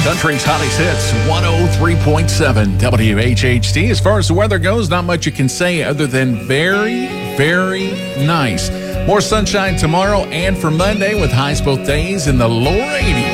Country's hottest hits, 103.7 WHHT. As far as the weather goes, not much you can say other than very, very nice. More sunshine tomorrow and for Monday with highs both days in the lower 80s.